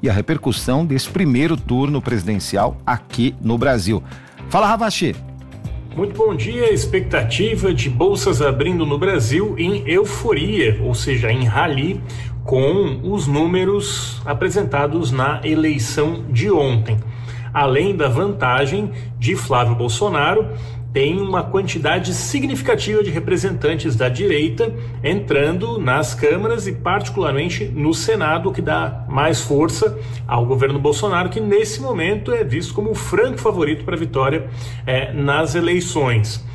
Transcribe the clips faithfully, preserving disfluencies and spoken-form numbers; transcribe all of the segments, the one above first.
e a repercussão desse primeiro turno presidencial aqui no Brasil. Fala, Ravache. Muito bom dia. Expectativa de bolsas abrindo no Brasil em euforia, ou seja, em rally, com os números apresentados na eleição de ontem. Além da vantagem de Flávio Bolsonaro, tem uma quantidade significativa de representantes da direita entrando nas câmaras e particularmente no Senado, o que dá mais força ao governo Bolsonaro, que nesse momento é visto como o franco favorito para a vitória é, nas eleições.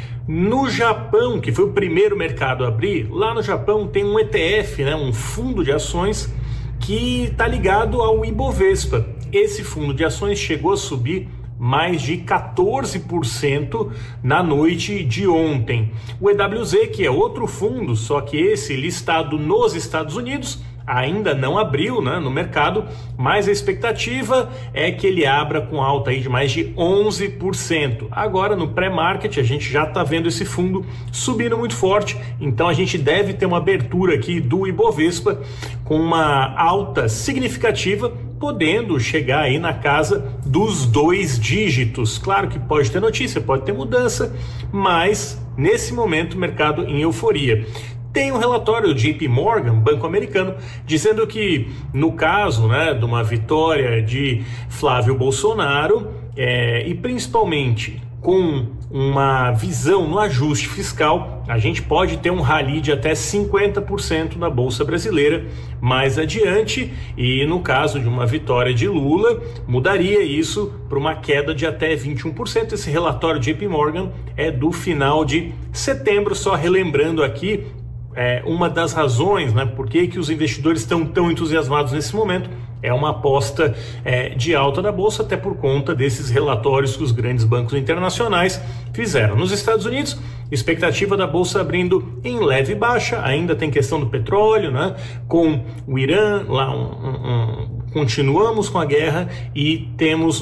No Japão, que foi o primeiro mercado a abrir, lá no Japão tem um E T F, né, um fundo de ações que está ligado ao Ibovespa. Esse fundo de ações chegou a subir mais de quatorze por cento na noite de ontem. O E W Z, que é outro fundo, só que esse listado nos Estados Unidos, ainda não abriu, né, no mercado, mas a expectativa é que ele abra com alta aí de mais de onze por cento. Agora, no pré-market, a gente já está vendo esse fundo subindo muito forte, então a gente deve ter uma abertura aqui do Ibovespa com uma alta significativa, podendo chegar aí na casa dos dois dígitos. Claro que pode ter notícia, pode ter mudança, mas nesse momento o mercado em euforia. Tem um relatório do J P Morgan, banco americano, dizendo que no caso, né, de uma vitória de Flávio Bolsonaro, é, e principalmente com uma visão no ajuste fiscal, a gente pode ter um rally de até cinquenta por cento na Bolsa Brasileira mais adiante, e no caso de uma vitória de Lula, mudaria isso para uma queda de até vinte e um por cento. Esse relatório J P Morgan é do final de setembro, só relembrando aqui, É, uma das razões, né, por que que os investidores estão tão entusiasmados nesse momento, é uma aposta é, de alta da Bolsa, até por conta desses relatórios que os grandes bancos internacionais fizeram. Nos Estados Unidos, expectativa da Bolsa abrindo em leve baixa, ainda tem questão do petróleo, né, com o Irã, lá um, um, um, continuamos com a guerra e temos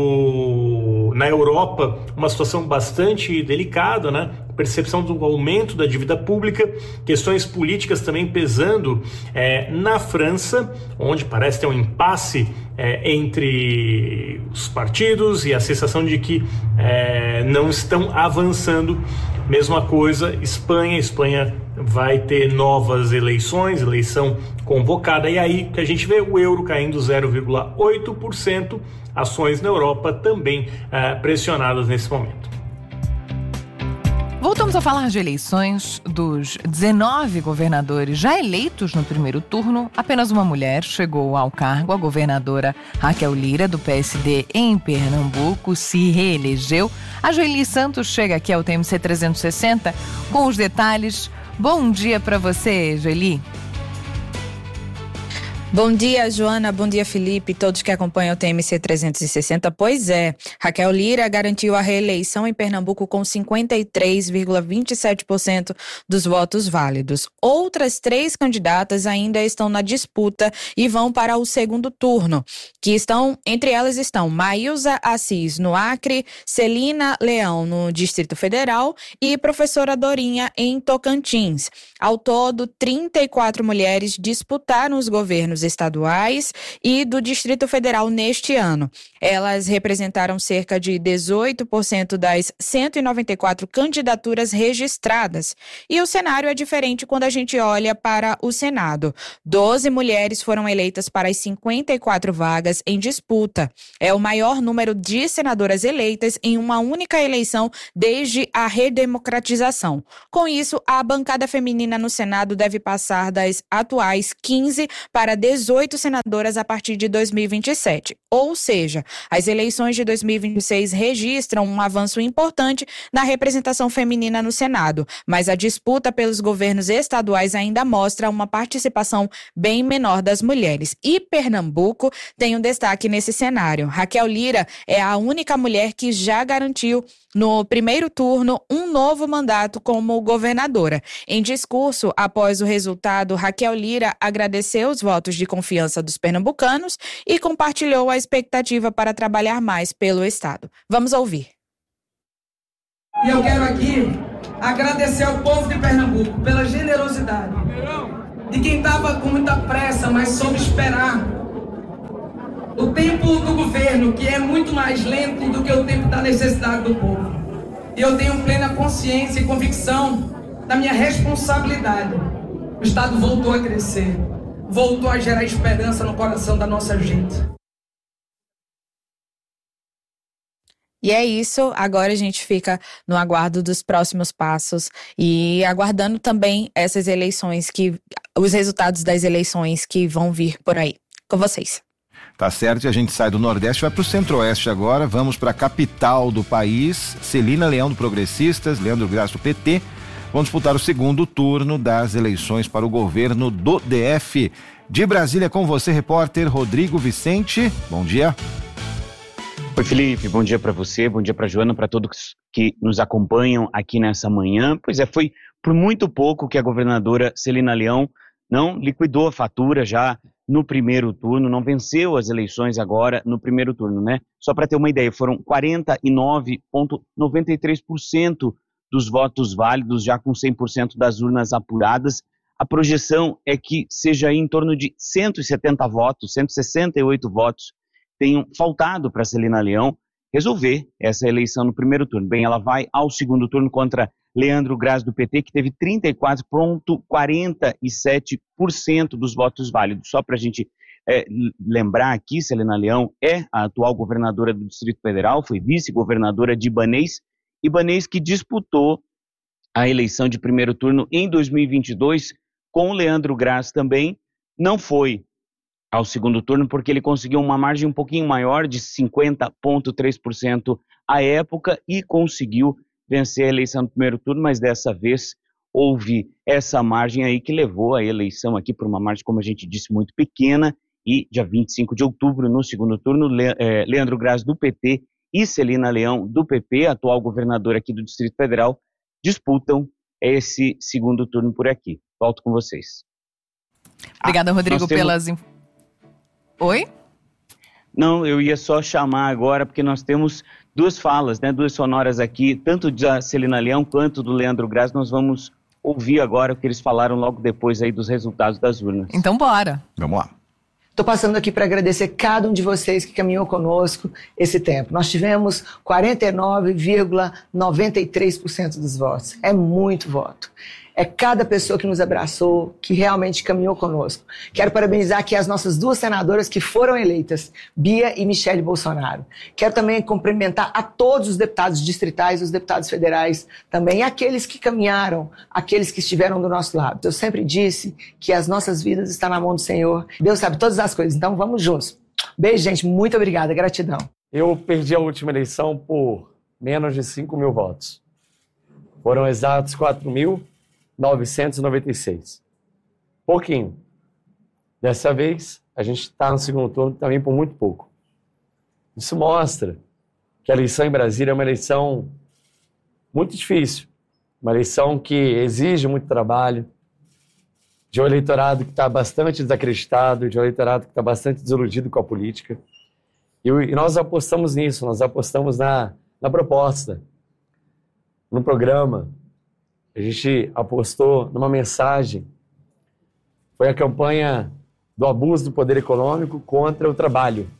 no, na Europa uma situação bastante delicada, né, percepção do aumento da dívida pública, questões políticas também pesando é, na França, onde parece ter um impasse é, entre os partidos e a sensação de que é, não estão avançando. Mesma coisa, Espanha, Espanha vai ter novas eleições, eleição convocada, e aí que a gente vê o euro caindo zero vírgula oito por cento, ações na Europa também é, pressionadas nesse momento. Voltamos a falar de eleições. Dos dezenove governadores já eleitos no primeiro turno, apenas uma mulher chegou ao cargo. A governadora Raquel Lira, do P S D em Pernambuco, se reelegeu. A Joeli Santos chega aqui ao T M C trezentos e sessenta com os detalhes. Bom dia para você, Joeli. Bom dia, Joana. Bom dia, Felipe. Todos que acompanham o T M C trezentos e sessenta. Pois é, Raquel Lira garantiu a reeleição em Pernambuco com cinquenta e três vírgula vinte e sete por cento dos votos válidos. Outras três candidatas ainda estão na disputa e vão para o segundo turno, que estão, entre elas estão Maílza Assis no Acre, Celina Leão no Distrito Federal e professora Dorinha em Tocantins. Ao todo, trinta e quatro mulheres disputaram os governos estaduais e do Distrito Federal neste ano. Elas representaram cerca de dezoito por cento das cento e noventa e quatro candidaturas registradas. E o cenário é diferente quando a gente olha para o Senado. doze mulheres foram eleitas para as cinquenta e quatro vagas em disputa. É o maior número de senadoras eleitas em uma única eleição desde a redemocratização. Com isso, a bancada feminina no Senado deve passar das atuais quinze para dezoito senadoras a partir de dois mil e vinte e sete. Ou seja, as eleições de dois mil e vinte e seis registram um avanço importante na representação feminina no Senado, mas a disputa pelos governos estaduais ainda mostra uma participação bem menor das mulheres. E Pernambuco tem um destaque nesse cenário. Raquel Lira é a única mulher que já garantiu no primeiro turno um novo mandato como governadora. Em discurso, após o resultado, Raquel Lira agradeceu os votos de confiança dos pernambucanos e compartilhou a expectativa para trabalhar mais pelo Estado. Vamos ouvir. E eu quero aqui agradecer ao povo de Pernambuco pela generosidade de quem estava com muita pressa, mas soube esperar O tempo do governo, que é muito mais lento do que o tempo da necessidade do povo. E eu tenho plena consciência e convicção da minha responsabilidade. O Estado voltou a crescer, voltou a gerar esperança no coração da nossa gente. E é isso, agora a gente fica no aguardo dos próximos passos e aguardando também essas eleições, que os resultados das eleições que vão vir por aí. Com vocês. Tá certo, e a gente sai do Nordeste, vai pro Centro-Oeste agora, vamos para a capital do país. Celina Leão do Progressistas, Leandro Graz do P T, vão disputar o segundo turno das eleições para o governo do D F. De Brasília com você, repórter Rodrigo Vicente, bom dia. Oi, Felipe, bom dia para você, bom dia para Joana, para todos que nos acompanham aqui nessa manhã. Pois é, foi por muito pouco que a governadora Celina Leão não liquidou a fatura já no primeiro turno, não venceu as eleições agora no primeiro turno, né? Só para ter uma ideia, foram quarenta e nove vírgula noventa e três por cento dos votos válidos, já com cem por cento das urnas apuradas. A projeção é que seja em torno de cento e setenta votos, cento e sessenta e oito votos tenham faltado para Celina Leão resolver essa eleição no primeiro turno. Bem, ela vai ao segundo turno contra Leandro Graz do P T, que teve trinta e quatro vírgula quarenta e sete por cento dos votos válidos. Só para a gente é, lembrar aqui, Celina Leão é a atual governadora do Distrito Federal, foi vice-governadora de Ibanez, Ibanez que disputou a eleição de primeiro turno em dois mil e vinte e dois com Leandro Graz também, não foi ao segundo turno, porque ele conseguiu uma margem um pouquinho maior, de cinquenta vírgula três por cento à época, e conseguiu vencer a eleição no primeiro turno, mas dessa vez houve essa margem aí que levou a eleição aqui por uma margem, como a gente disse, muito pequena, e dia vinte e cinco de outubro, no segundo turno, Le- eh, Leandro Graz do P T e Celina Leão do P P, atual governador aqui do Distrito Federal, disputam esse segundo turno por aqui. Volto com vocês. Obrigada, ah, Rodrigo, temos... pelas... Oi? Não, eu ia só chamar agora, porque nós temos duas falas, né, duas sonoras aqui, tanto da Celina Leão quanto do Leandro Graz. Nós vamos ouvir agora o que eles falaram logo depois aí dos resultados das urnas. Então bora. Vamos lá. Estou passando aqui para agradecer cada um de vocês que caminhou conosco esse tempo. Nós tivemos quarenta e nove vírgula noventa e três por cento dos votos. É muito voto. É cada pessoa que nos abraçou, que realmente caminhou conosco. Quero parabenizar aqui as nossas duas senadoras que foram eleitas, Bia e Michele Bolsonaro. Quero também cumprimentar a todos os deputados distritais, os deputados federais também, e aqueles que caminharam, aqueles que estiveram do nosso lado. Eu sempre disse que as nossas vidas estão na mão do Senhor. Deus sabe todas as coisas, então vamos juntos. Beijo, gente. Muito obrigada. Gratidão. Eu perdi a última eleição por menos de cinco mil votos. Foram exatos quatro mil novecentos e noventa e seis. Pouquinho. Dessa vez, a gente está no segundo turno também por muito pouco. Isso mostra que a eleição em Brasília é uma eleição muito difícil. Uma eleição que exige muito trabalho, de um eleitorado que está bastante desacreditado, de um eleitorado que está bastante desiludido com a política. E, e nós apostamos nisso, nós apostamos na, na proposta, no programa. A gente apostou numa mensagem. Foi a campanha do abuso do poder econômico contra o trabalho.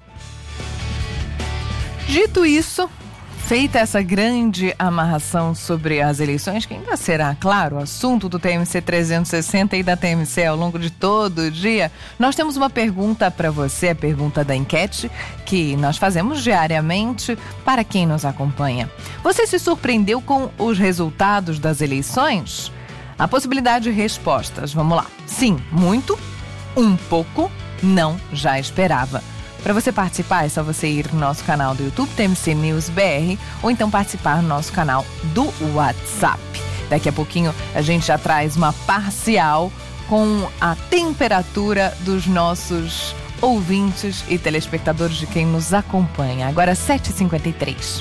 Dito isso, feita essa grande amarração sobre as eleições, que ainda será, claro, assunto do T M C trezentos e sessenta e da T M C ao longo de todo o dia, nós temos uma pergunta para você, a pergunta da enquete, que nós fazemos diariamente para quem nos acompanha. Você se surpreendeu com os resultados das eleições? A possibilidade de respostas, vamos lá. Sim, muito, um pouco, não, já esperava. Para você participar, é só você ir no nosso canal do YouTube, T M C News B R, ou então participar no nosso canal do WhatsApp. Daqui a pouquinho a gente já traz uma parcial com a temperatura dos nossos ouvintes e telespectadores, de quem nos acompanha. Agora sete e cinquenta e três.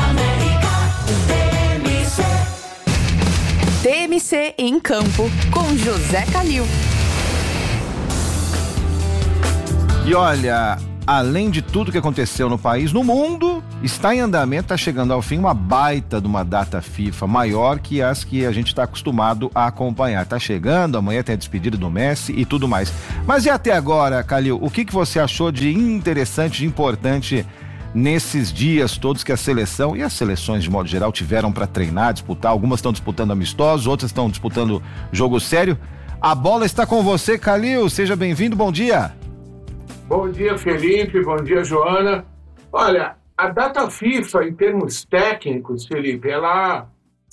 T M C em Campo, com José Calil. E olha, além de tudo que aconteceu no país, no mundo, está em andamento, está chegando ao fim uma baita de uma data FIFA, maior que as que a gente está acostumado a acompanhar. Está chegando, amanhã tem a despedida do Messi e tudo mais. Mas e até agora, Calil, o que, que você achou de interessante, de importante nesses dias todos que a seleção e as seleções de modo geral tiveram para treinar, disputar? Algumas estão disputando amistosos, outras estão disputando jogo sério. A bola está com você, Calil, seja bem-vindo, bom dia. Bom dia, Felipe, bom dia, Joana. Olha, a data FIFA, em termos técnicos, Felipe, ela,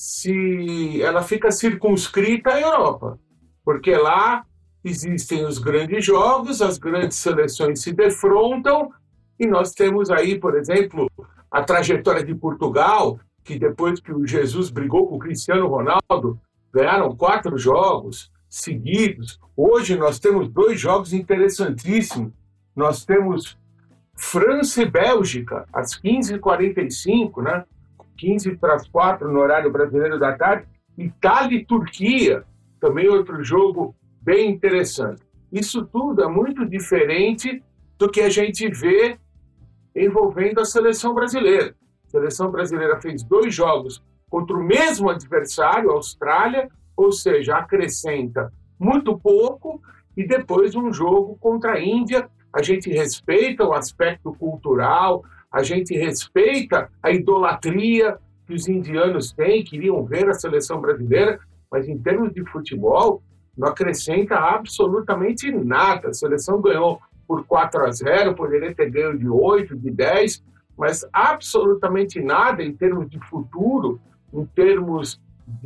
se, ela fica circunscrita à Europa, porque lá existem os grandes jogos, as grandes seleções se defrontam, e nós temos aí, por exemplo, a trajetória de Portugal, que depois que o Jesus brigou com o Cristiano Ronaldo, ganharam quatro jogos seguidos. Hoje nós temos dois jogos interessantíssimos. Nós temos França e Bélgica, às quinze e quarenta e cinco, né? quinze para as quatro no horário brasileiro da tarde. Itália e Turquia, também outro jogo bem interessante. Isso tudo é muito diferente do que a gente vê envolvendo a seleção brasileira. A seleção brasileira fez dois jogos contra o mesmo adversário, a Austrália, ou seja, acrescenta muito pouco, e depois um jogo contra a Índia. A gente respeita o aspecto cultural, a gente respeita a idolatria que os indianos têm, queriam ver a seleção brasileira, mas em termos de futebol, não acrescenta absolutamente nada. A seleção ganhou por quatro a zero, poderia ter ganho de oito, de dez, mas absolutamente nada em termos de futuro, em termos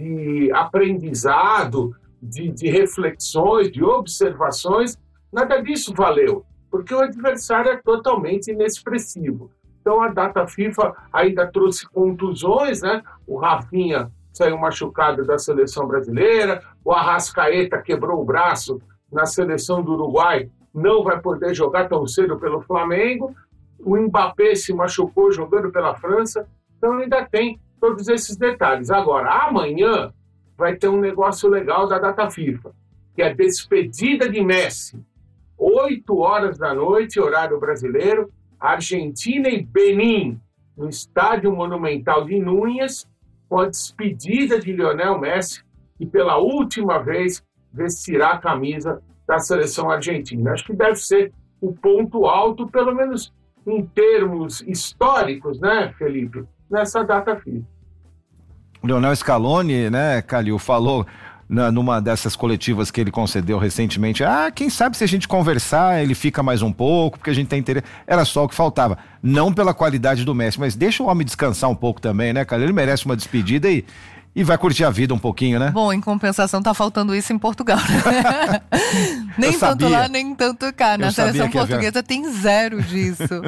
de aprendizado, de, de reflexões, de observações, nada disso valeu, porque o adversário é totalmente inexpressivo. Então a data FIFA ainda trouxe contusões, né? O Rafinha saiu machucado da seleção brasileira, o Arrascaeta quebrou o braço na seleção do Uruguai, não vai poder jogar tão cedo pelo Flamengo, o Mbappé se machucou jogando pela França, então ainda tem todos esses detalhes. Agora, amanhã vai ter um negócio legal da data FIFA, que é a despedida de Messi. oito horas da noite, horário brasileiro, Argentina e Benin, no Estádio Monumental de Núñez, com a despedida de Lionel Messi, que pela última vez vestirá a camisa da seleção argentina. Acho que deve ser o ponto alto, pelo menos em termos históricos, né, Felipe, nessa data FIFA. Lionel Scaloni, né, Calil, falou na, numa dessas coletivas que ele concedeu recentemente, ah, quem sabe se a gente conversar, ele fica mais um pouco, porque a gente tem interesse. Era só o que faltava. Não pela qualidade do Messi, mas deixa o homem descansar um pouco também, né, Calil? Ele merece uma despedida e, e vai curtir a vida um pouquinho, né? Bom, em compensação tá faltando isso em Portugal, né? Nem tanto lá, nem tanto cá. Na seleção portuguesa havia... tem zero disso.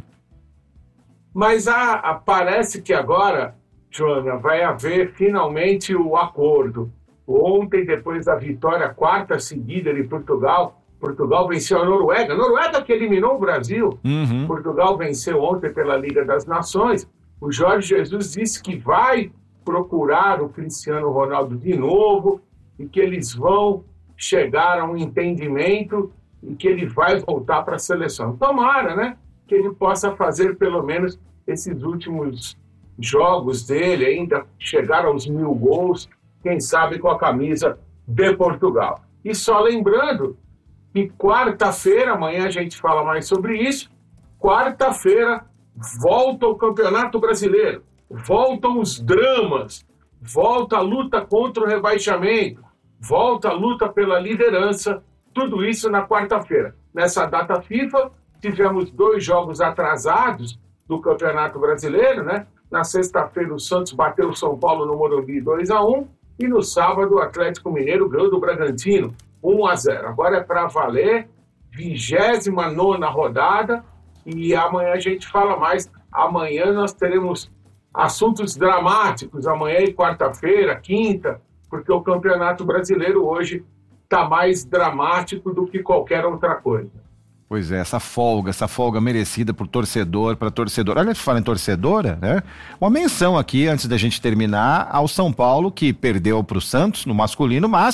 Mas a, a, parece que agora, Joana, vai haver finalmente o acordo. Ontem, depois da vitória quarta seguida de Portugal, Portugal venceu a Noruega. A Noruega que eliminou o Brasil. Uhum. Portugal venceu ontem pela Liga das Nações. O Jorge Jesus disse que vai procurar o Cristiano Ronaldo de novo e que eles vão chegar a um entendimento e que ele vai voltar para a seleção. Tomara, né? Que ele possa fazer pelo menos esses últimos jogos dele, ainda chegar aos mil gols, quem sabe com a camisa de Portugal. E só lembrando que quarta-feira, amanhã a gente fala mais sobre isso, quarta-feira volta o Campeonato Brasileiro, voltam os dramas, volta a luta contra o rebaixamento, volta a luta pela liderança, tudo isso na quarta-feira. Nessa data FIFA, tivemos dois jogos atrasados do Campeonato Brasileiro, né? Na sexta-feira, o Santos bateu o São Paulo no Morumbi dois a um e no sábado, o Atlético Mineiro ganhou do Bragantino um a zero. Agora é para valer, vigésima nona rodada, e amanhã a gente fala mais. Amanhã nós teremos assuntos dramáticos, amanhã e quarta-feira, quinta, porque o Campeonato Brasileiro hoje está mais dramático do que qualquer outra coisa. Pois é, essa folga, essa folga merecida por torcedor, para torcedor. Olha, fala em torcedora, né? Uma menção aqui, antes da gente terminar, ao São Paulo, que perdeu para o Santos no masculino, mas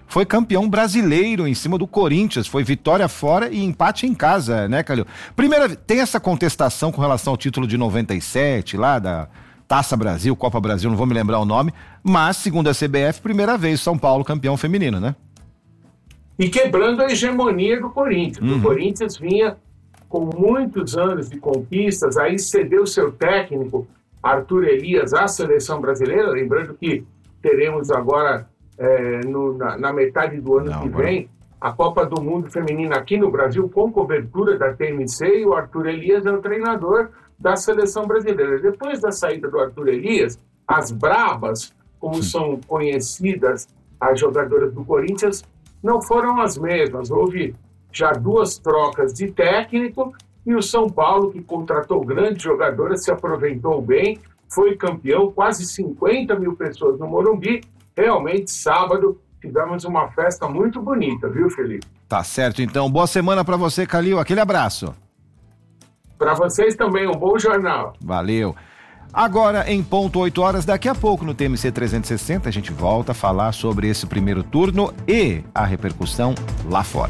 foi campeão brasileiro em cima do Corinthians, foi vitória fora e empate em casa, né, Calil? Primeira, tem essa contestação com relação ao título de noventa e sete, lá da Taça Brasil, Copa Brasil, não vou me lembrar o nome, mas, segundo a C B F, primeira vez São Paulo campeão feminino, né? E quebrando a hegemonia do Corinthians. Uhum. O Corinthians vinha com muitos anos de conquistas, aí cedeu seu técnico, Arthur Elias, à seleção brasileira, lembrando que teremos agora, é, no, na, na metade do ano Não, que vem, a Copa do Mundo Feminina aqui no Brasil, com cobertura da T M C, e o Arthur Elias é o treinador da seleção brasileira. Depois da saída do Arthur Elias, as brabas, como são conhecidas as jogadoras do Corinthians, não foram as mesmas. Houve já duas trocas de técnico e o São Paulo, que contratou grandes jogadoras, se aproveitou bem, foi campeão, quase cinquenta mil pessoas no Morumbi. Realmente, sábado, tivemos uma festa muito bonita, viu, Felipe? Tá certo, então. Boa semana para você, Calil. Aquele abraço. Para vocês também, um bom jornal. Valeu. Agora, em ponto oito horas, daqui a pouco no T M C trezentos e sessenta, a gente volta a falar sobre esse primeiro turno e a repercussão lá fora.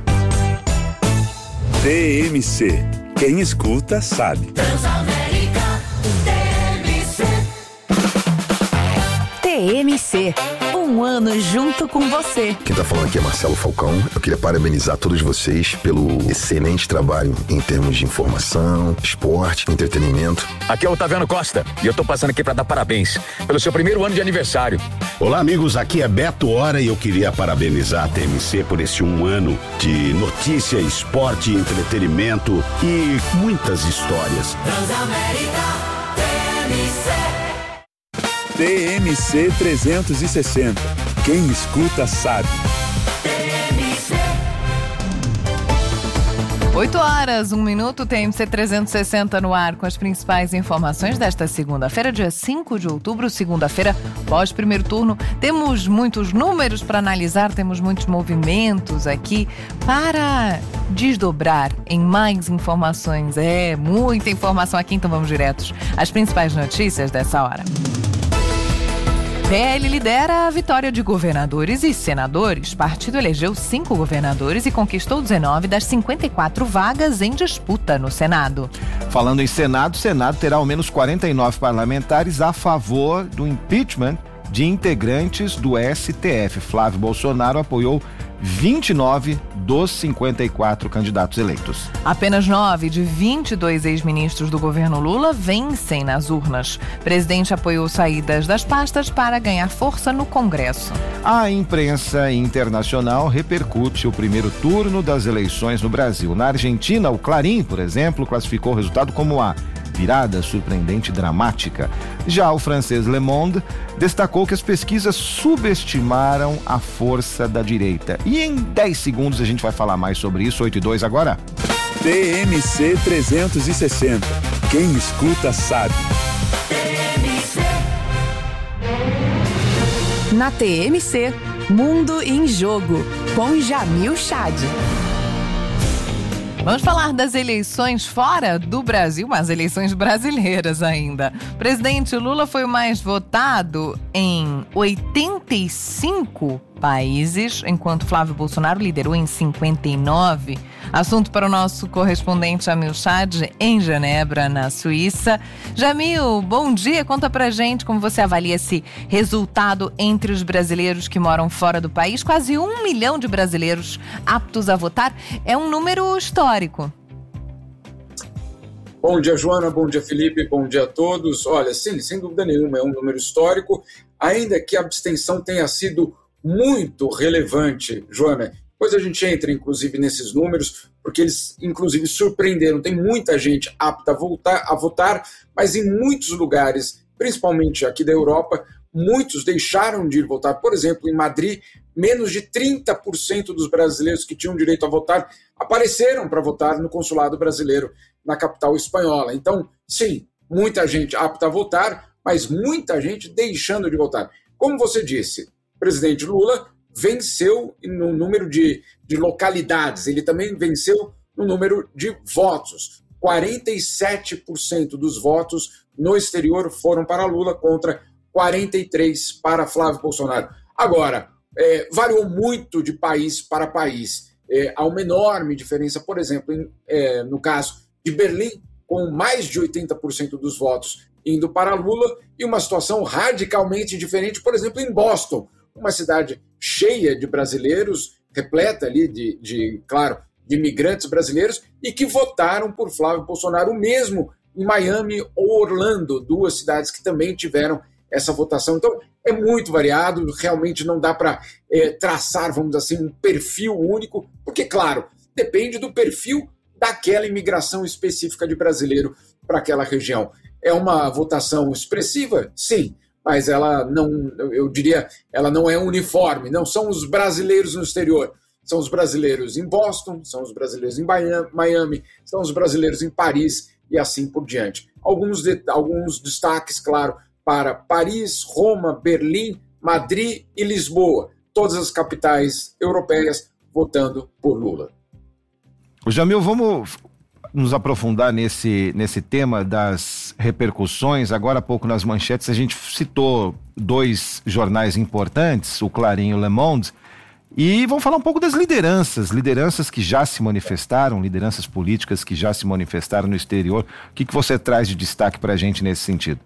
T M C. Quem escuta sabe. Transamérica, T M C. T M C. Um ano junto com você. Quem tá falando aqui é Marcelo Falcão. Eu queria parabenizar todos vocês pelo excelente trabalho em termos de informação, esporte, entretenimento. Aqui é o Otaviano Costa e eu tô passando aqui para dar parabéns pelo seu primeiro ano de aniversário. Olá, amigos, aqui é Beto Hora e eu queria parabenizar a T M C por esse um ano de notícia, esporte, entretenimento e muitas histórias. Transamérica, T M C. T M C trezentos e sessenta. Quem escuta sabe. oito horas, um minuto, T M C trezentos e sessenta no ar com as principais informações desta segunda-feira, dia cinco de outubro, segunda-feira, pós primeiro turno. Temos muitos números para analisar, temos muitos movimentos aqui para desdobrar em mais informações. É, muita informação aqui, então vamos diretos às principais notícias dessa hora. P L lidera a vitória de governadores e senadores. Partido elegeu cinco governadores e conquistou dezenove das cinquenta e quatro vagas em disputa no Senado. Falando em Senado, o Senado terá ao menos quarenta e nove parlamentares a favor do impeachment de integrantes do S T F. Flávio Bolsonaro apoiou vinte e nove dos cinquenta e quatro candidatos eleitos. Apenas nove de vinte e dois ex-ministros do governo Lula vencem nas urnas. O presidente apoiou saídas das pastas para ganhar força no Congresso. A imprensa internacional repercute o primeiro turno das eleições no Brasil. Na Argentina, o Clarín, por exemplo, classificou o resultado como a virada surpreendente e dramática. Já o francês Le Monde destacou que as pesquisas subestimaram a força da direita. E em dez segundos a gente vai falar mais sobre isso. Oito e dois agora. T M C trezentos e sessenta. Quem escuta sabe. Na T M C, Mundo em Jogo, com Jamil Chad. Vamos falar das eleições fora do Brasil, mas eleições brasileiras ainda. O presidente Lula foi o mais votado em oitenta e cinco países, enquanto Flávio Bolsonaro liderou em cinquenta e nove. Assunto para o nosso correspondente Jamil Chad, em Genebra, na Suíça. Jamil, bom dia. Conta pra gente como você avalia esse resultado entre os brasileiros que moram fora do país. Quase um milhão de brasileiros aptos a votar. É um número histórico. Bom dia, Joana. Bom dia, Felipe. Bom dia a todos. Olha, sim, sem dúvida nenhuma, é um número histórico, ainda que a abstenção tenha sido muito relevante, Joana. Depois a gente entra, inclusive, nesses números, porque eles, inclusive, surpreenderam. Tem muita gente apta a, voltar, a votar, mas em muitos lugares, principalmente aqui da Europa, muitos deixaram de ir votar. Por exemplo, em Madrid, menos de trinta por cento dos brasileiros que tinham direito a votar apareceram para votar no consulado brasileiro na capital espanhola. Então, sim, muita gente apta a votar, mas muita gente deixando de votar. Como você disse, o presidente Lula venceu no número de, de localidades, ele também venceu no número de votos. quarenta e sete por cento dos votos no exterior foram para Lula contra quarenta e três por cento para Flávio Bolsonaro. Agora, é, variou muito de país para país. É, há uma enorme diferença, por exemplo, em, é, no caso de Berlim, com mais de oitenta por cento dos votos indo para Lula, e uma situação radicalmente diferente, por exemplo, em Boston, uma cidade cheia de brasileiros, repleta ali de, de, claro, de imigrantes brasileiros, e que votaram por Flávio Bolsonaro, mesmo em Miami ou Orlando, duas cidades que também tiveram essa votação. Então, é muito variado, realmente não dá para é, traçar, vamos dizer assim, um perfil único, porque, claro, depende do perfil daquela imigração específica de brasileiro para aquela região. É uma votação expressiva? Sim, mas ela não, eu diria, ela não é uniforme, não são os brasileiros no exterior, são os brasileiros em Boston, são os brasileiros em Miami, são os brasileiros em Paris e assim por diante. Alguns, de, alguns destaques, claro, para Paris, Roma, Berlim, Madrid e Lisboa, todas as capitais europeias votando por Lula. O Jamil, vamos nos aprofundar nesse, nesse tema das repercussões. Agora há pouco nas manchetes a gente citou dois jornais importantes, o Clarim e o Le Monde, e vamos falar um pouco das lideranças, lideranças que já se manifestaram, lideranças políticas que já se manifestaram no exterior. O que, que você traz de destaque para a gente nesse sentido?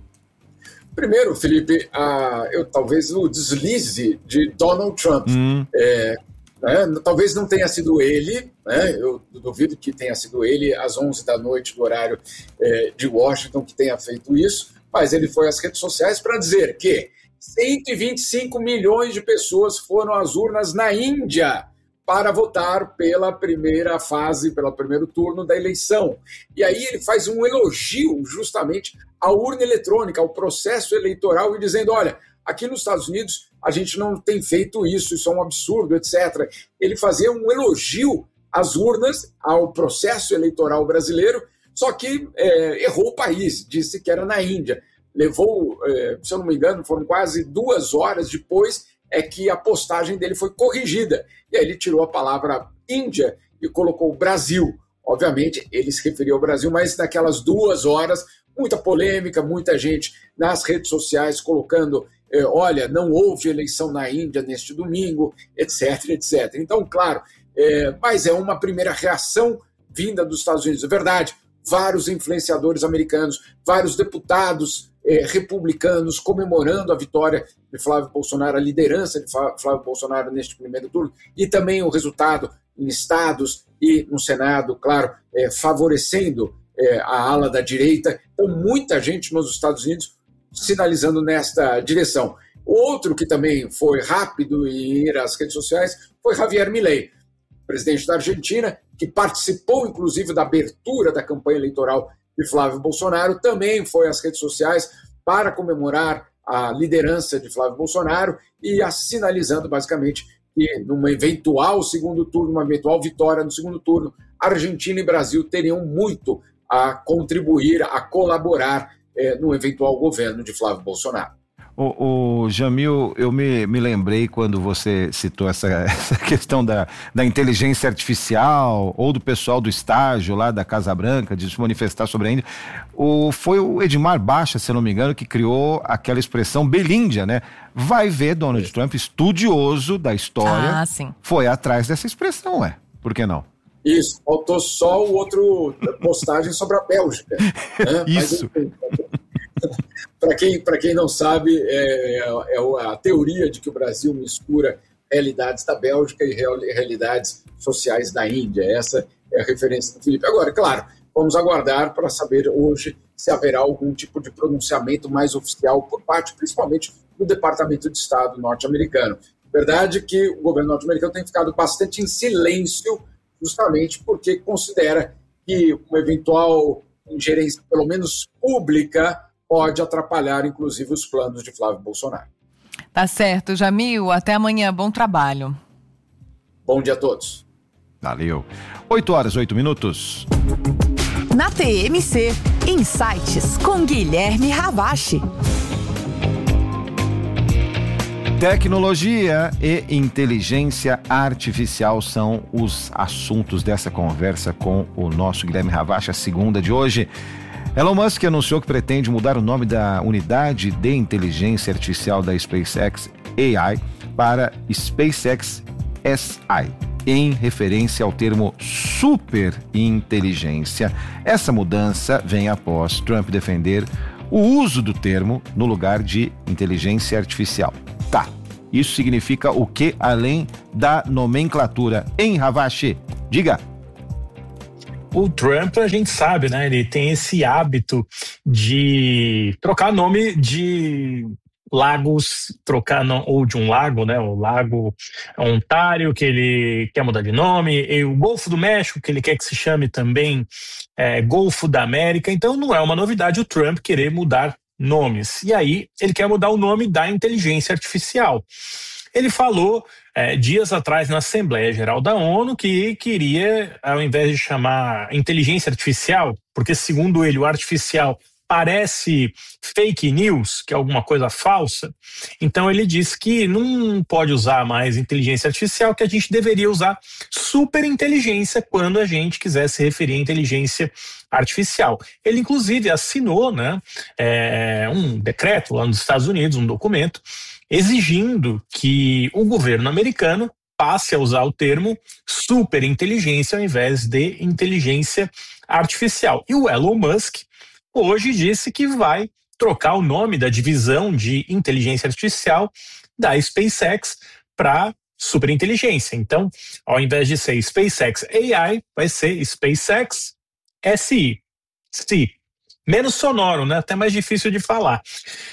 Primeiro, Felipe, uh, eu talvez o deslize de Donald Trump. Hum. É, né, talvez não tenha sido ele, né, eu duvido que tenha sido ele às onze da noite do horário é, de Washington que tenha feito isso, mas ele foi às redes sociais para dizer que cento e vinte e cinco milhões de pessoas foram às urnas na Índia para votar pela primeira fase, pelo primeiro turno da eleição. E aí ele faz um elogio justamente à urna eletrônica, ao processo eleitoral, e dizendo, olha, aqui nos Estados Unidos a gente não tem feito isso, isso é um absurdo, etcétera. Ele fazia um elogio às urnas, ao processo eleitoral brasileiro, só que é, errou o país, disse que era na Índia. Levou, é, se eu não me engano, foram quase duas horas depois é que a postagem dele foi corrigida. E aí ele tirou a palavra Índia e colocou Brasil. Obviamente, ele se referia ao Brasil, mas naquelas duas horas, muita polêmica, muita gente nas redes sociais colocando, eh, olha, não houve eleição na Índia neste domingo, etc, etcétera. Então, claro, é, mas é uma primeira reação vinda dos Estados Unidos. É verdade, vários influenciadores americanos, vários deputados É, republicanos comemorando a vitória de Flávio Bolsonaro, a liderança de Flávio Bolsonaro neste primeiro turno, e também o resultado em estados e no Senado, claro, é, favorecendo é, a ala da direita. Então, muita gente nos Estados Unidos sinalizando nesta direção. Outro que também foi rápido em ir às redes sociais foi Javier Milei, presidente da Argentina, que participou, inclusive, da abertura da campanha eleitoral de Flávio Bolsonaro, também foi às redes sociais para comemorar a liderança de Flávio Bolsonaro e sinalizando basicamente que num eventual segundo turno, uma eventual vitória no segundo turno, Argentina e Brasil teriam muito a contribuir, a colaborar eh, no eventual governo de Flávio Bolsonaro. O, o Jamil, eu me, me lembrei quando você citou essa, essa questão da, da inteligência artificial ou do pessoal do estágio lá da Casa Branca de se manifestar sobre a Índia. O, foi o Edmar Baixa, se eu não me engano, que criou aquela expressão Belíndia, né? Vai ver Donald Sim. Trump, estudioso da história, ah, sim. foi atrás dessa expressão, é? Por que não? Isso, faltou só o outro postagem sobre a Bélgica. Né? Isso. Para quem, para quem não sabe, é, é a teoria de que o Brasil mistura realidades da Bélgica e realidades sociais da Índia. Essa é a referência do Felipe. Agora, claro, vamos aguardar para saber hoje se haverá algum tipo de pronunciamento mais oficial por parte, principalmente, do Departamento de Estado norte-americano. Verdade que o governo norte-americano tem ficado bastante em silêncio, justamente porque considera que uma eventual ingerência, pelo menos pública, pode atrapalhar, inclusive, os planos de Flávio Bolsonaro. Tá certo, Jamil. Até amanhã. Bom trabalho. Bom dia a todos. Valeu. oito horas, oito minutos. Na T M C, Insights com Guilherme Ravache. Tecnologia e inteligência artificial são os assuntos dessa conversa com o nosso Guilherme Ravache, a segunda de hoje. Elon Musk anunciou que pretende mudar o nome da unidade de inteligência artificial da SpaceX A I para SpaceX S I, em referência ao termo superinteligência. Essa mudança vem após Trump defender o uso do termo no lugar de inteligência artificial. Tá, isso significa o que além da nomenclatura? Hein, Ravache? Diga. O Trump, a gente sabe, né? Ele tem esse hábito de trocar nome de lagos, trocar no, ou de um lago, né? O Lago Ontário, que ele quer mudar de nome, e o Golfo do México, que ele quer que se chame também é, Golfo da América. Então não é uma novidade o Trump querer mudar nomes. E aí ele quer mudar o nome da inteligência artificial. Ele falou é, dias atrás na Assembleia Geral da ONU que queria, ao invés de chamar inteligência artificial, porque segundo ele o artificial parece fake news, que é alguma coisa falsa, então ele disse que não pode usar mais inteligência artificial, que a gente deveria usar superinteligência quando a gente quiser se referir à inteligência artificial. Ele inclusive assinou, né, é, um decreto lá nos Estados Unidos, um documento, exigindo que o governo americano passe a usar o termo superinteligência ao invés de inteligência artificial. E o Elon Musk hoje disse que vai trocar o nome da divisão de inteligência artificial da SpaceX para superinteligência. Então, ao invés de ser SpaceX A I, vai ser SpaceX S I. S I. Menos sonoro, né? Até mais difícil de falar.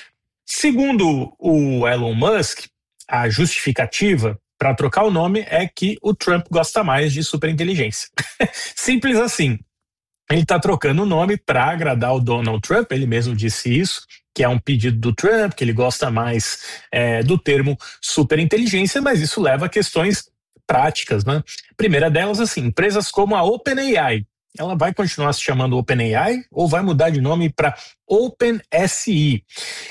Segundo o Elon Musk, a justificativa para trocar o nome é que o Trump gosta mais de superinteligência. Simples assim. Ele está trocando o nome para agradar o Donald Trump, ele mesmo disse isso, que é um pedido do Trump, que ele gosta mais é, do termo superinteligência, mas isso leva a questões práticas, né? Primeira delas, assim, empresas como a OpenAI, ela vai continuar se chamando OpenAI ou vai mudar de nome para OpenSI?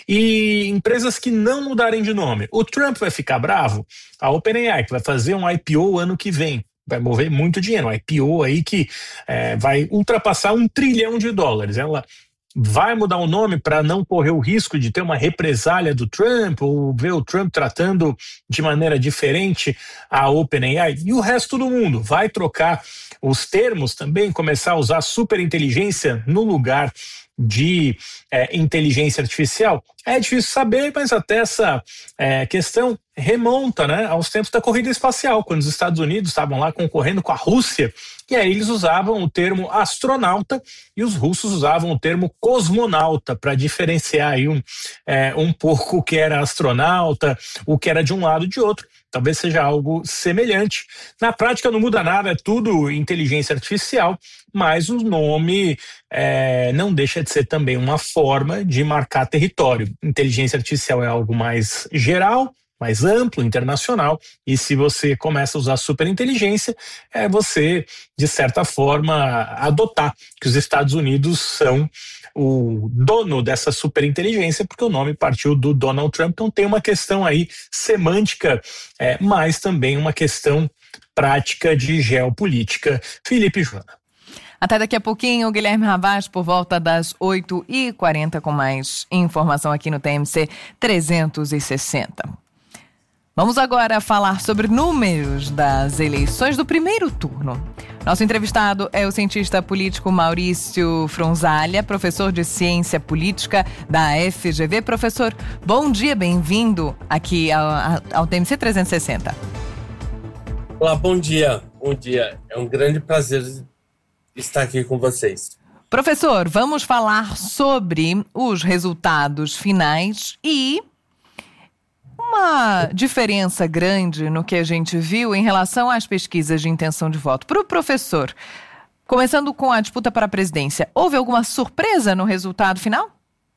E empresas que não mudarem de nome, o Trump vai ficar bravo? A OpenAI, que vai fazer um I P O ano que vem, vai mover muito dinheiro, um I P O aí que é, vai ultrapassar um trilhão de dólares. Ela vai mudar o nome para não correr o risco de ter uma represália do Trump ou ver o Trump tratando de maneira diferente a OpenAI? E o resto do mundo vai trocar os termos também, começar a usar superinteligência no lugar de é, inteligência artificial? É difícil saber, mas até essa é, questão remonta, né, aos tempos da corrida espacial, quando os Estados Unidos estavam lá concorrendo com a Rússia, e aí eles usavam o termo astronauta e os russos usavam o termo cosmonauta para diferenciar aí um, é, um pouco o que era astronauta, o que era de um lado e de outro. Talvez seja algo semelhante. Na prática não muda nada, é tudo inteligência artificial, mas o nome é, não deixa de ser também uma forma de marcar território. Inteligência artificial é algo mais geral, mais amplo, internacional, e se você começa a usar superinteligência, é você, de certa forma, adotar que os Estados Unidos são o dono dessa superinteligência, porque o nome partiu do Donald Trump. Então tem uma questão aí semântica, é, mas também uma questão prática de geopolítica. Felipe e Joana. Até daqui a pouquinho, o Guilherme Ravaz, por volta das oito e quarenta, com mais informação aqui no T M C trezentos e sessenta. Vamos agora falar sobre números das eleições do primeiro turno. Nosso entrevistado é o cientista político Maurício Fronzalha, professor de ciência política da F G V. Professor, bom dia, bem-vindo aqui ao, ao T M C trezentos e sessenta. Olá, bom dia, bom dia. É um grande prazer estar aqui com vocês. Professor, vamos falar sobre os resultados finais e uma diferença grande no que a gente viu em relação às pesquisas de intenção de voto. Para o professor, começando com a disputa para a presidência, houve alguma surpresa no resultado final?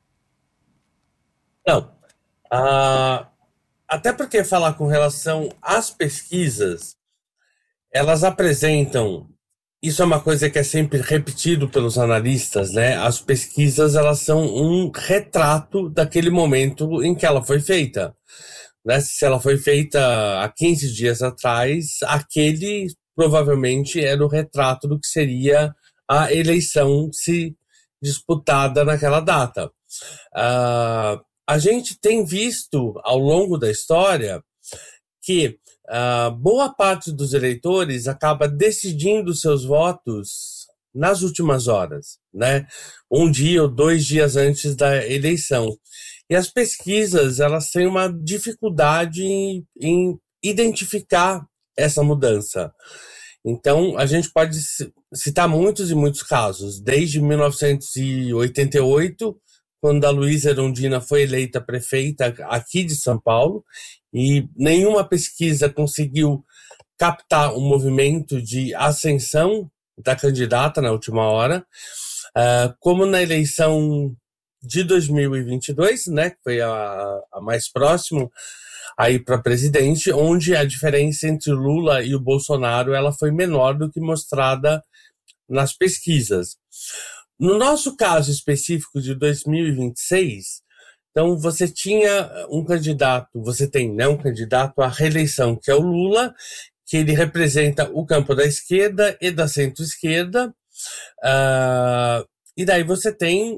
Não. Ah, até porque falar com relação às pesquisas, elas apresentam, isso é uma coisa que é sempre repetido pelos analistas, né? As pesquisas, elas são um retrato daquele momento em que ela foi feita. Né? Se ela foi feita há quinze dias atrás, aquele provavelmente era o retrato do que seria a eleição se disputada naquela data. Uh, a gente tem visto ao longo da história que uh, boa parte dos eleitores acaba decidindo seus votos nas últimas horas, né? Um dia ou dois dias antes da eleição. E as pesquisas, elas têm uma dificuldade em, em identificar essa mudança. Então, a gente pode citar muitos e muitos casos, desde mil novecentos e oitenta e oito, quando a Luísa Erundina foi eleita prefeita aqui de São Paulo, e nenhuma pesquisa conseguiu captar um movimento de ascensão da candidata na última hora, uh, como na eleição de dois mil e vinte e dois, né, que foi a, a mais próxima aí para presidente, onde a diferença entre o Lula e o Bolsonaro ela foi menor do que mostrada nas pesquisas. No nosso caso específico de dois mil e vinte e seis, então você tinha um candidato, você tem, né, um candidato à reeleição, que é o Lula, que ele representa o campo da esquerda e da centro-esquerda, uh, e daí você tem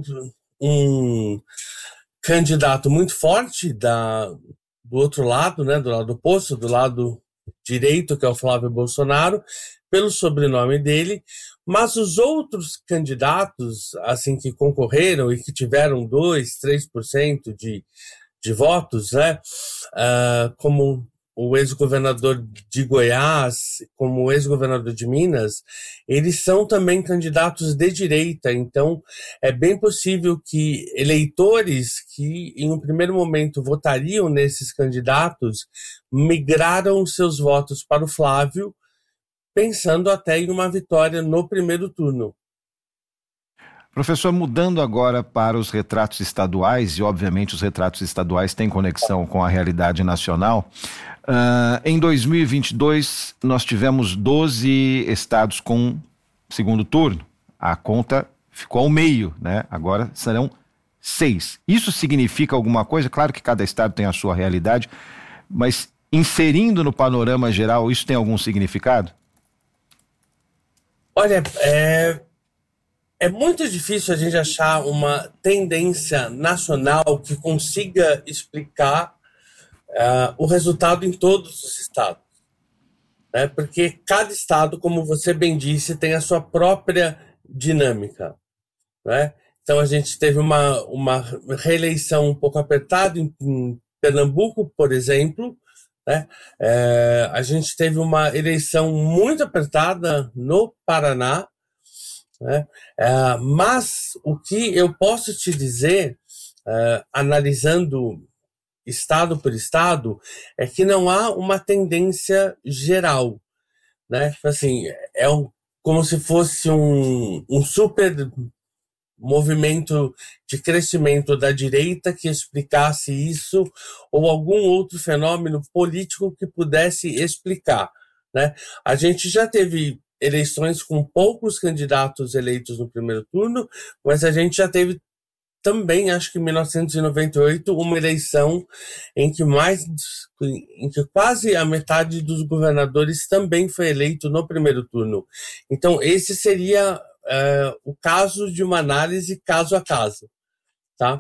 um candidato muito forte da, do outro lado, né, do lado oposto, do lado direito, que é o Flávio Bolsonaro, pelo sobrenome dele, mas os outros candidatos, assim, que concorreram e que tiveram dois, três por cento de, de votos, né, uh, como o ex-governador de Goiás, como o ex-governador de Minas, eles são também candidatos de direita. Então, é bem possível que eleitores que, em um primeiro momento, votariam nesses candidatos, migraram seus votos para o Flávio, pensando até em uma vitória no primeiro turno. Professor, mudando agora para os retratos estaduais, e obviamente os retratos estaduais têm conexão com a realidade nacional, uh, em dois mil e vinte e dois nós tivemos doze estados com segundo turno. A conta ficou ao meio, né? Agora serão seis. Isso significa alguma coisa? Claro que cada estado tem a sua realidade, mas inserindo no panorama geral, isso tem algum significado? Olha, é... É muito difícil a gente achar uma tendência nacional que consiga explicar uh, o resultado em todos os estados, né? Porque cada estado, como você bem disse, tem a sua própria dinâmica, né? Então a gente teve uma, uma reeleição um pouco apertada em, em Pernambuco, por exemplo, né? É, a gente teve uma eleição muito apertada no Paraná, né? Uh, mas o que eu posso te dizer, uh, analisando estado por estado, é que não há uma tendência geral, né? Assim, é um, como se fosse um, um super movimento de crescimento da direita que explicasse isso, ou algum outro fenômeno político que pudesse explicar, né? A gente já teve eleições com poucos candidatos eleitos no primeiro turno, mas a gente já teve também, acho que em mil novecentos e noventa e oito, uma eleição em que mais, em que quase a metade dos governadores também foi eleito no primeiro turno. Então, esse seria uh, o caso de uma análise caso a caso, tá?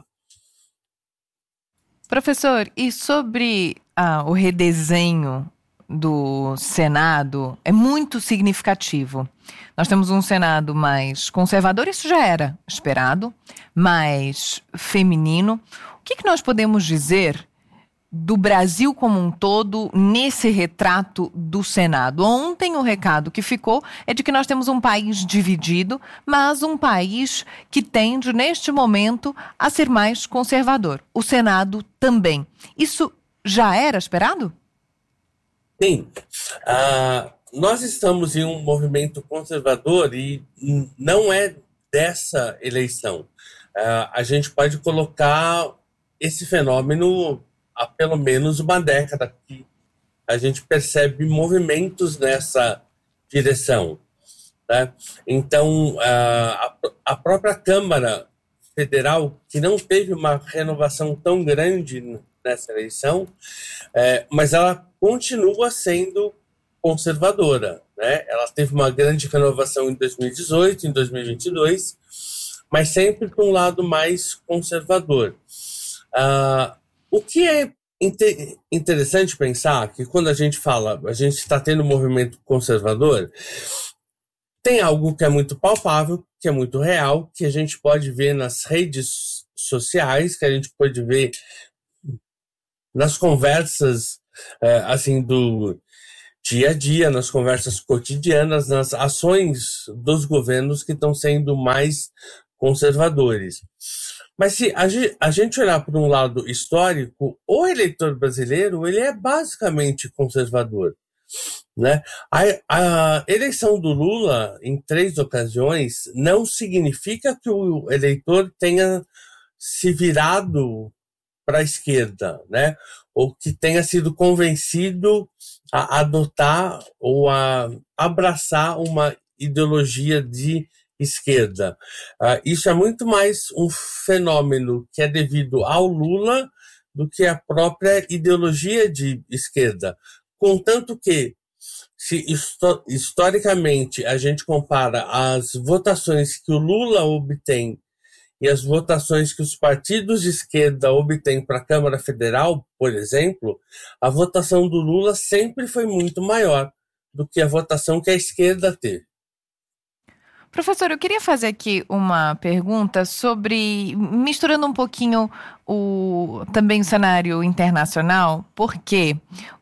Professor, e sobre ah, o redesenho do Senado é muito significativo. Nós temos um Senado mais conservador, isso já era esperado, mais feminino. O que, que nós podemos dizer do Brasil como um todo nesse retrato do Senado? Ontem o recado que ficou é de que nós temos um país dividido, mas um país que tende, neste momento, a ser mais conservador. O Senado também. Isso já era esperado? Sim, uh, nós estamos em um movimento conservador e não é dessa eleição. Uh, a gente pode colocar esse fenômeno há pelo menos uma década que a gente percebe movimentos nessa direção, né? Então, uh, a, a própria Câmara Federal, que não teve uma renovação tão grande nessa eleição, é, mas ela continua sendo conservadora, né? Ela teve uma grande renovação em dois mil e dezoito, em dois mil e vinte e dois, mas sempre para um lado mais conservador. Ah, o que é inter- interessante pensar que quando a gente fala, a gente está tendo um movimento conservador, tem algo que é muito palpável, que é muito real, que a gente pode ver nas redes sociais, que a gente pode ver nas conversas, é, assim, do dia a dia, nas conversas cotidianas, nas ações dos governos que estão sendo mais conservadores. Mas se a gente, a gente olhar por um lado histórico, o eleitor brasileiro, ele é basicamente conservador, né? A, a eleição do Lula, em três ocasiões, não significa que o eleitor tenha se virado para a esquerda, né? Ou que tenha sido convencido a adotar ou a abraçar uma ideologia de esquerda. Uh, isso é muito mais um fenômeno que é devido ao Lula do que à própria ideologia de esquerda. Contanto que, se histo- historicamente a gente compara as votações que o Lula obtém e as votações que os partidos de esquerda obtêm para a Câmara Federal, por exemplo, a votação do Lula sempre foi muito maior do que a votação que a esquerda teve. Professor, eu queria fazer aqui uma pergunta sobre, misturando um pouquinho o, também o cenário internacional, porque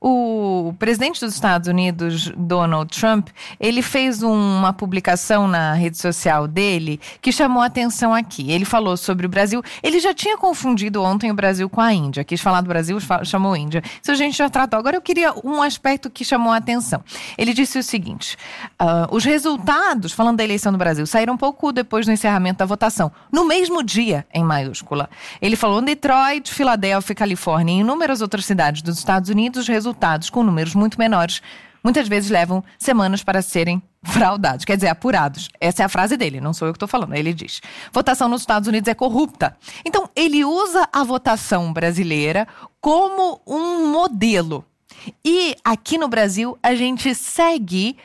o presidente dos Estados Unidos, Donald Trump, ele fez uma publicação na rede social dele que chamou a atenção aqui. Ele falou sobre o Brasil, ele já tinha confundido ontem o Brasil com a Índia, quis falar do Brasil, chamou Índia. Isso a gente já tratou. Agora eu queria um aspecto que chamou a atenção. Ele disse o seguinte, uh, os resultados, falando da eleição do Brasil, saíram um pouco depois do encerramento da votação, no mesmo dia, em maiúscula. Ele falou Detroit, Filadélfia, Califórnia e inúmeras outras cidades dos Estados Unidos, os resultados com números muito menores, muitas vezes levam semanas para serem fraudados, quer dizer, apurados. Essa é a frase dele, não sou eu que estou falando, ele diz. Votação nos Estados Unidos é corrupta. Então, ele usa a votação brasileira como um modelo. E aqui no Brasil, a gente segue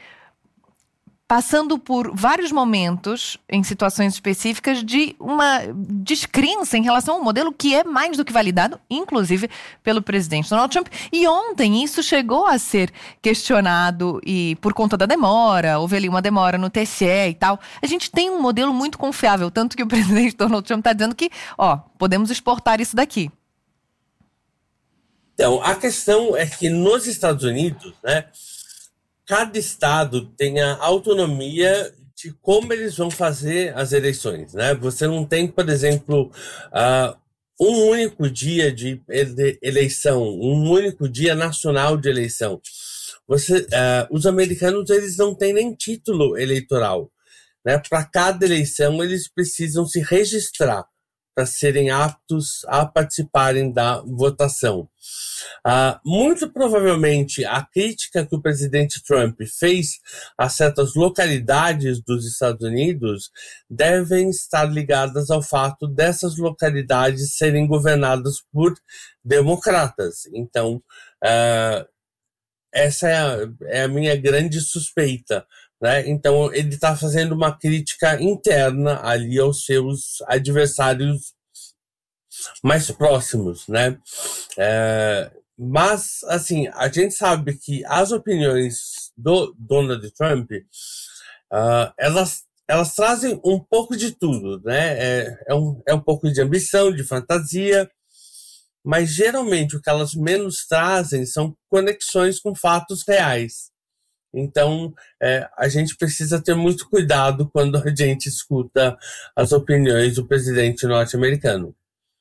passando por vários momentos, em situações específicas, de uma descrença em relação ao modelo que é mais do que validado, inclusive pelo presidente Donald Trump. E ontem isso chegou a ser questionado e por conta da demora, houve ali uma demora no T S E e tal. A gente tem um modelo muito confiável, tanto que o presidente Donald Trump está dizendo que, ó, podemos exportar isso daqui. Então, a questão é que nos Estados Unidos, né, cada estado tem a autonomia de como eles vão fazer as eleições, né? Você não tem, por exemplo, uh, um único dia de eleição, um único dia nacional de eleição. Você, uh, os americanos, eles não têm nem título eleitoral, né? Para cada eleição, eles precisam se registrar para serem aptos a participarem da votação. Uh, muito provavelmente a crítica que o presidente Trump fez a certas localidades dos Estados Unidos devem estar ligadas ao fato dessas localidades serem governadas por democratas. Então, uh, essa é a, é a minha grande suspeita, né? Então, ele está fazendo uma crítica interna ali aos seus adversários mais próximos, né? É, mas, assim, a gente sabe que as opiniões do Donald Trump, uh, elas, elas trazem um pouco de tudo, né? É, é, um, é um pouco de ambição, de fantasia, mas geralmente o que elas menos trazem são conexões com fatos reais. Então, é, a gente precisa ter muito cuidado quando a gente escuta as opiniões do presidente norte-americano.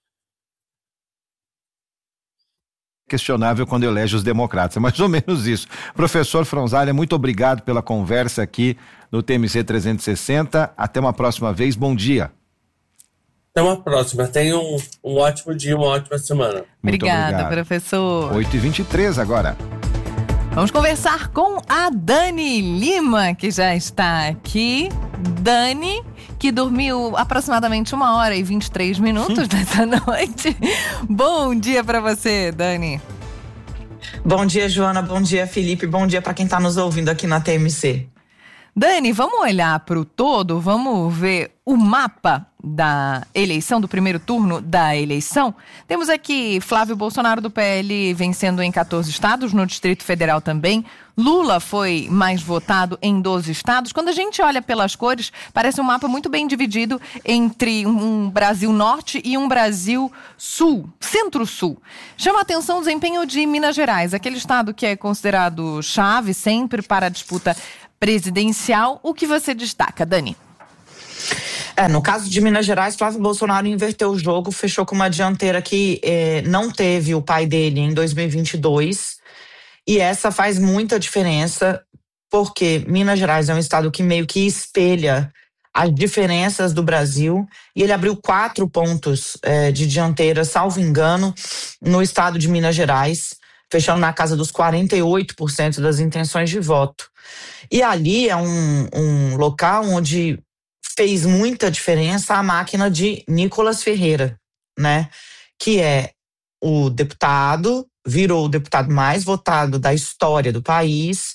Questionável quando elege os democratas, é mais ou menos isso. Professor Fronzalha, muito obrigado pela conversa aqui no T M C trezentos e sessenta. Até uma próxima vez, bom dia. Até uma próxima, tenha um, um ótimo dia, uma ótima semana. Muito Obrigada, obrigado. Professor. oito e vinte e três agora. Vamos conversar com a Dani Lima, que já está aqui. Dani, que dormiu aproximadamente uma hora e vinte e três minutos nessa noite. Bom dia para você, Dani. Bom dia, Joana. Bom dia, Felipe. Bom dia para quem está nos ouvindo aqui na T M C. Dani, vamos olhar para o todo, vamos ver o mapa da eleição, do primeiro turno da eleição. Temos aqui Flávio Bolsonaro do P L vencendo em catorze estados, no Distrito Federal também. Lula foi mais votado em doze estados. Quando a gente olha pelas cores, parece um mapa muito bem dividido entre um Brasil Norte e um Brasil Sul, Centro-Sul. Chama a atenção o desempenho de Minas Gerais, aquele estado que é considerado chave sempre para a disputa presidencial. O que você destaca, Dani? É, no caso de Minas Gerais, Flávio Bolsonaro inverteu o jogo, fechou com uma dianteira que eh, não teve o pai dele em dois mil e vinte e dois. E essa faz muita diferença, porque Minas Gerais é um estado que meio que espelha as diferenças do Brasil, e ele abriu quatro pontos eh, de dianteira, salvo engano, no estado de Minas Gerais, fechando na casa dos quarenta e oito por cento das intenções de voto. E ali é um, um local onde fez muita diferença a máquina de Nicolas Ferreira, né? Que é o deputado, virou o deputado mais votado da história do país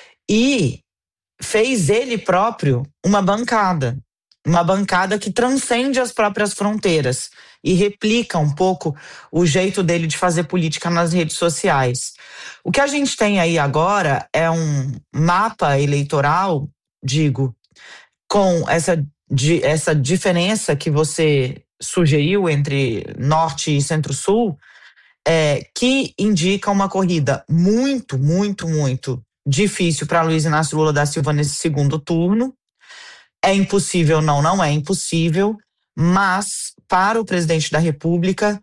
e fez ele próprio uma bancada, uma bancada que transcende as próprias fronteiras e replica um pouco o jeito dele de fazer política nas redes sociais. O que a gente tem aí agora é um mapa eleitoral, digo, com essa, de, essa diferença que você sugeriu entre Norte e Centro-Sul, é, que indica uma corrida muito, muito, muito difícil para Luiz Inácio Lula da Silva nesse segundo turno. É impossível? Não, não é impossível, mas para o presidente da República,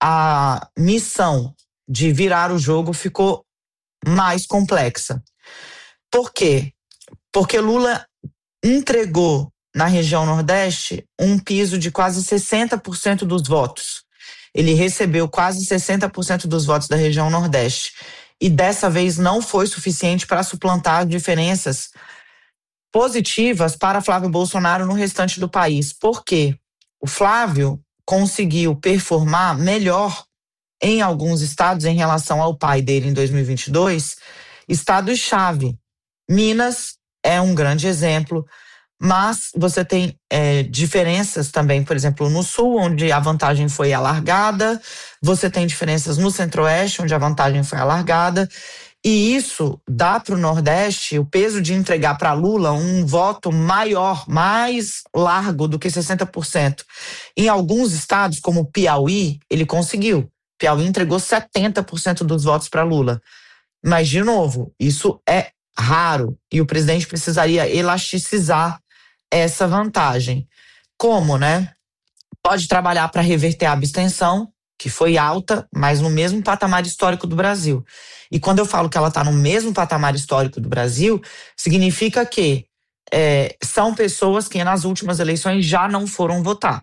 a missão de virar o jogo ficou mais complexa. Por quê? Porque Lula entregou na região Nordeste um piso de quase sessenta por cento dos votos. Ele recebeu quase sessenta por cento dos votos da região Nordeste. E dessa vez não foi suficiente para suplantar diferenças positivas para Flávio Bolsonaro no restante do país. Por quê? O Flávio conseguiu performar melhor em alguns estados em relação ao pai dele em dois mil e vinte e dois, estados-chave. Minas é um grande exemplo, mas você tem é, diferenças também, por exemplo, no Sul, onde a vantagem foi alargada, você tem diferenças no Centro-Oeste, onde a vantagem foi alargada, e isso dá para o Nordeste o peso de entregar para Lula um voto maior, mais largo do que sessenta por cento. Em alguns estados, como Piauí, ele conseguiu. Piauí entregou setenta por cento dos votos para Lula. Mas, de novo, isso é raro e o presidente precisaria elasticizar essa vantagem. Como, né? Pode trabalhar para reverter a abstenção, que foi alta, mas no mesmo patamar histórico do Brasil. E quando eu falo que ela está no mesmo patamar histórico do Brasil, significa que é, são pessoas que nas últimas eleições já não foram votar,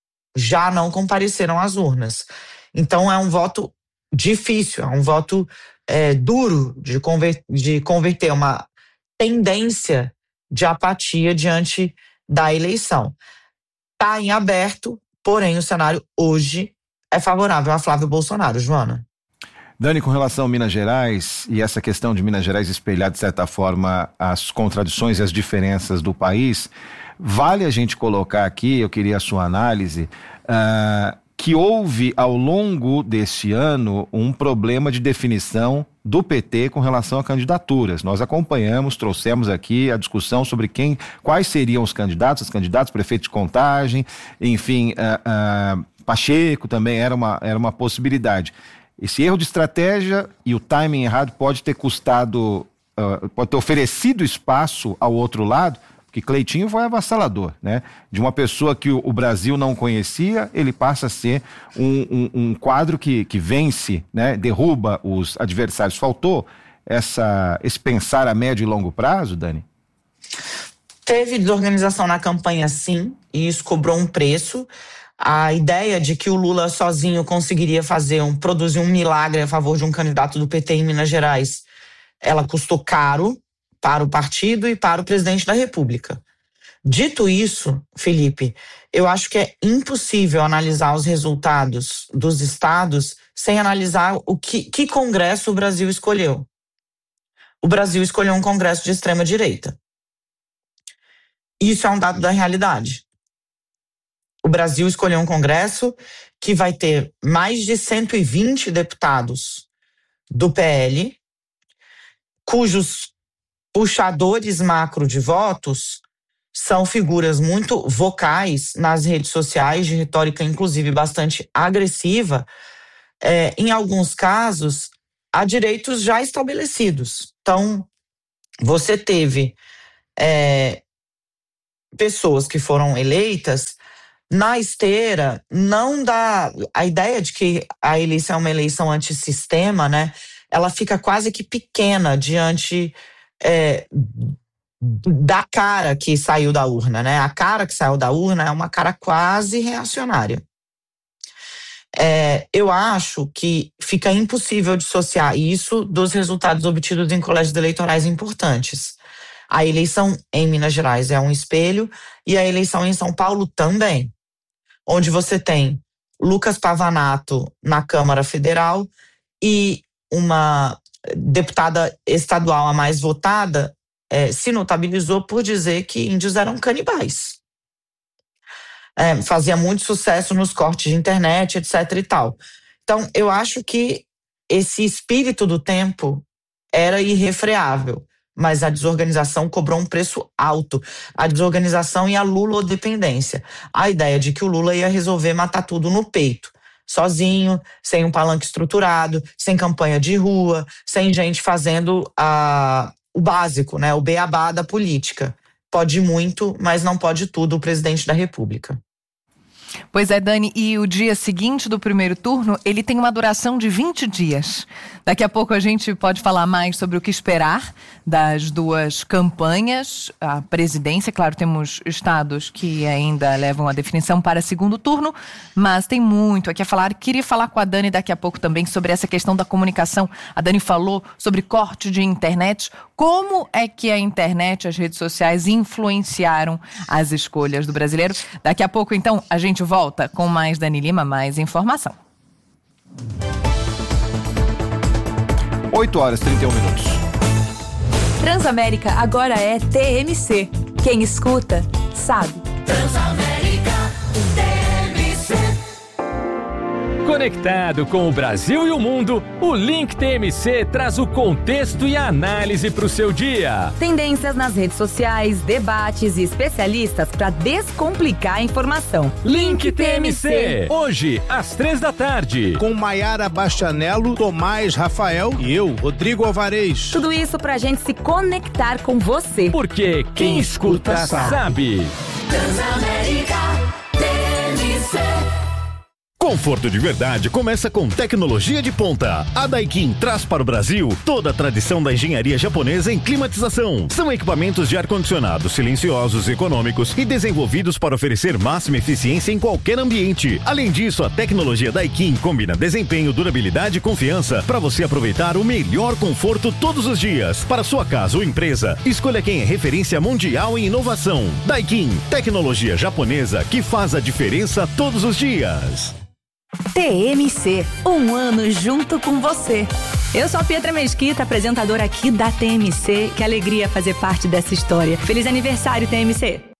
já não compareceram às urnas. Então é um voto difícil, é um voto é, duro de, conver- de converter uma tendência de apatia diante da eleição. Está em aberto, porém o cenário hoje é favorável a Flávio Bolsonaro. Joana. Dani, com relação a Minas Gerais e essa questão de Minas Gerais espelhar, de certa forma, as contradições e as diferenças do país, vale a gente colocar aqui, eu queria a sua análise, uh, que houve ao longo deste ano um problema de definição do P T com relação a candidaturas. Nós acompanhamos, trouxemos aqui a discussão sobre quem, quais seriam os candidatos, os candidatos, prefeito de Contagem, enfim, uh, uh, Pacheco também era uma, era uma possibilidade. Esse erro de estratégia e o timing errado pode ter custado, uh, pode ter oferecido espaço ao outro lado, porque Cleitinho foi avassalador, né? De uma pessoa que o, o Brasil não conhecia, ele passa a ser um, um, um quadro que, que vence, né? Derruba os adversários. Faltou essa, esse pensar a médio e longo prazo, Dani? Teve desorganização na campanha, sim, e isso cobrou um preço. A ideia de que o Lula sozinho conseguiria fazer um, produzir um milagre a favor de um candidato do P T em Minas Gerais, ela custou caro para o partido e para o presidente da República. Dito isso, Felipe, eu acho que é impossível analisar os resultados dos estados sem analisar o que, que congresso o Brasil escolheu. O Brasil escolheu um congresso de extrema-direita. Isso é um dado da realidade. O Brasil escolheu um Congresso que vai ter mais de cento e vinte deputados do P L, cujos puxadores macro de votos são figuras muito vocais nas redes sociais, de retórica inclusive bastante agressiva, é, em alguns casos, há direitos já estabelecidos. Então, você teve é, pessoas que foram eleitas na esteira, não da... A ideia de que a eleição é uma eleição antissistema, né? Ela fica quase que pequena diante é, da cara que saiu da urna, né? A cara que saiu da urna é uma cara quase reacionária. É, eu acho que fica impossível dissociar isso dos resultados obtidos em colégios eleitorais importantes. A eleição em Minas Gerais é um espelho e a eleição em São Paulo também, onde você tem Lucas Pavanato na Câmara Federal e uma deputada estadual a mais votada é, se notabilizou por dizer que índios eram canibais. É, fazia muito sucesso nos cortes de internet, etc e tal. Então, eu acho que esse espírito do tempo era irrefreável, mas a desorganização cobrou um preço alto. A desorganização e a lulodependência. A ideia de que o Lula ia resolver matar tudo no peito, sozinho, sem um palanque estruturado, sem campanha de rua, sem gente fazendo a, o básico, né, o beabá da política. Pode muito, mas não pode tudo o presidente da República. Pois é, Dani, e o dia seguinte do primeiro turno, ele tem uma duração de vinte dias. Daqui a pouco a gente pode falar mais sobre o que esperar das duas campanhas. A presidência, claro, temos estados que ainda levam a definição para segundo turno, mas tem muito aqui a falar. Queria falar com a Dani daqui a pouco também sobre essa questão da comunicação. A Dani falou sobre corte de internet. Como é que a internet, as redes sociais influenciaram as escolhas do brasileiro? Daqui a pouco, então, a gente volta com mais Dani Lima, mais informação. oito horas e trinta e um minutos. Transamérica agora é T M C. Quem escuta, sabe. Transamérica, T M C. Conectado com o Brasil e o mundo, o Link T M C traz o contexto e a análise para o seu dia. Tendências nas redes sociais, debates e especialistas para descomplicar a informação. Link T M C, hoje às três da tarde. Com Maiara Bastianello, Tomás Rafael e eu, Rodrigo Alvarez. Tudo isso pra gente se conectar com você. Porque quem, quem escuta, escuta sabe. sabe. Transamérica T M C. Conforto de verdade começa com tecnologia de ponta. A Daikin traz para o Brasil toda a tradição da engenharia japonesa em climatização. São equipamentos de ar-condicionado silenciosos, econômicos e desenvolvidos para oferecer máxima eficiência em qualquer ambiente. Além disso, a tecnologia Daikin combina desempenho, durabilidade e confiança para você aproveitar o melhor conforto todos os dias. Para sua casa ou empresa, escolha quem é referência mundial em inovação. Daikin, tecnologia japonesa que faz a diferença todos os dias. T M C, um ano junto com você. Eu sou a Pietra Mesquita, apresentadora aqui da T M C. Que alegria fazer parte dessa história. Feliz aniversário, T M C.